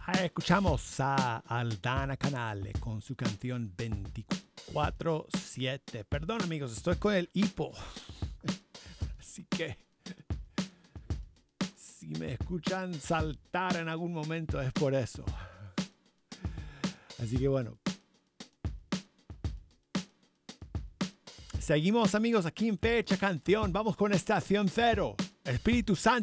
Escuchamos a Aldana Canale con su canción 24/7. Perdón amigos, estoy con el hipo. Así que si me escuchan saltar en algún momento es por eso. Así que bueno. Seguimos amigos aquí en Fecha Canción. Vamos con Estación Cero. Espíritu Santo.